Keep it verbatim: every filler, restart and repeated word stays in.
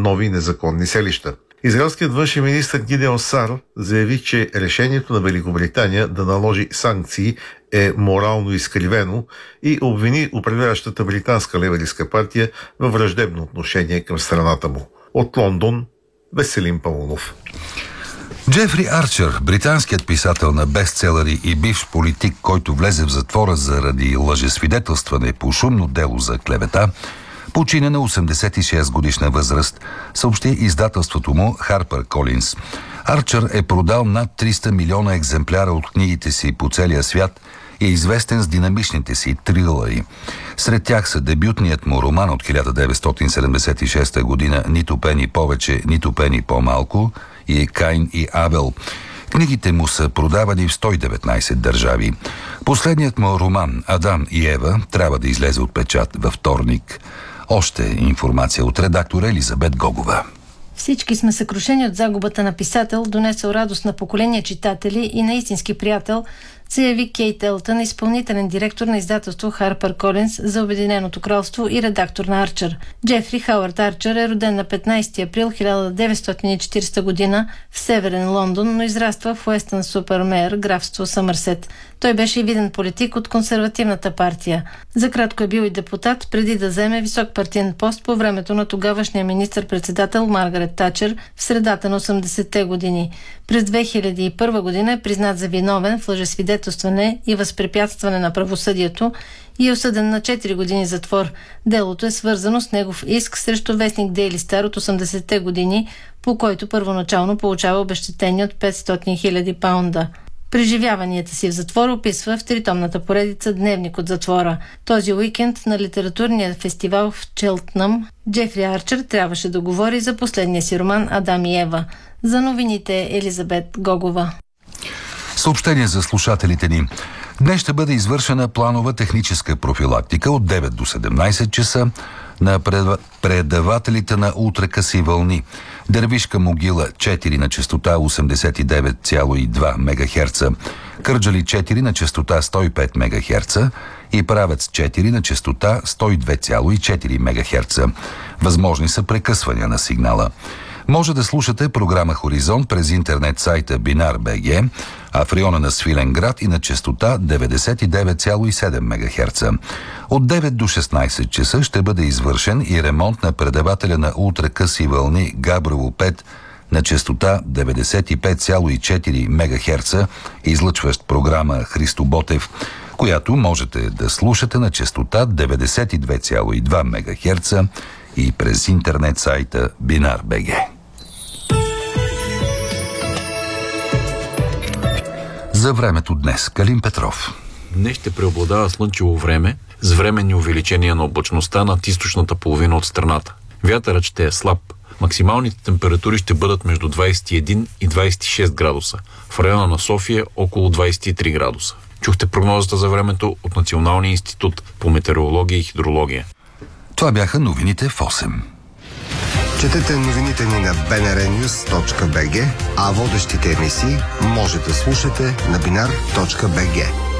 нови незаконни селища. Израелският външен министър Гидеон Сар заяви, че решението на Великобритания да наложи санкции е морално изкривено и обвини управляващата британска леваристка партия във враждебно отношение към страната му. От Лондон, Веселин Паунов. Джефри Арчер, британският писател на бестселери и бивш политик, който влезе в затвора заради лъжесвидетелстване по шумно дело за клевета, почина на осемдесет и шест годишна възраст, съобщи издателството му Харпер Колинс. Арчер е продал над триста милиона екземпляра от книгите си по целия свят и е известен с динамичните си трилъри. Сред тях са дебютният му роман от хиляда деветстотин седемдесет и шеста година «Нито пени повече, нито пени по-малко» и «Каин и Абел». Книгите му са продавани в сто и деветнайсет държави. Последният му роман «Адам и Ева» трябва да излезе от печат във вторник. Още информация от редактор Елизабет Гогова. Всички сме съкрушени от загубата на писател, донесъл радост на поколения читатели и на истински приятел, заяви Кейт Елтън, изпълнителен директор на издателство Харпер Колинс за Обединеното кралство и редактор на Арчер. Джефри Хауърд Арчер е роден на петнайсети април хиляда деветстотин и четирийсета година в северен Лондон, но израства в Уестън Супърмейър, графство Съмърсет. Той беше и виден политик от консервативната партия. За кратко е бил и депутат, преди да вземе висок партиен пост по времето на тогавашния министър-председател Маргарет Тачер в средата на осемдесетте години. През две хиляди и първа година е признат за виновен в лъжесвидетелстване и възпрепятстване на правосъдието и е осъден на четири години затвор. Делото е свързано с негов иск срещу вестник Дейли Стар от осемдесетте години, по който първоначално получава обезщетение от петстотин хиляди паунда. Преживяванията си в затвора описва в тритомната поредица «Дневник от затвора». Този уикенд на литературния фестивал в Челтнъм Джефри Арчер трябваше да говори за последния си роман «Адам и Ева». За новините Елизабет Гогова. Съобщение за слушателите ни. Днес ще бъде извършена планова техническа профилактика от девет до седемнайсет часа на предавателите на ултракъси вълни. Дервишка могила четири на честота осемдесет и девет цяло и две мегахерца, Кърджали четири на честота сто и пет мегахерца и Правец четири на честота сто и две цяло и четири мегахерца. Възможни са прекъсвания на сигнала. Може да слушате програма Хоризонт през интернет сайта Бинар точка би джи, а в района на Свиленград и на честота деветдесет и девет цяло и седем мегахерца. От девет до шестнайсет часа ще бъде извършен и ремонт на предавателя на ултракъси вълни Габрово пет на честота деветдесет и пет цяло и четири мегахерца, излъчващ програма Христо Ботев, която можете да слушате на честота деветдесет и две цяло и две мегахерца и през интернет сайта Бинар точка би джи. За времето днес Калин Петров. Днес ще преобладава слънчево време с временни увеличения на облачността над източната половина от страната. Вятърът ще е слаб. Максималните температури ще бъдат между двайсет и един и двайсет и шест градуса. В района на София около двайсет и три градуса. Чухте прогнозата за времето от Националния институт по метеорология и хидрология. Това бяха новините в осем. Четете новините ни на би ен ар нюз точка би джи, а водещите емисии може да слушате на бинар точка би джи.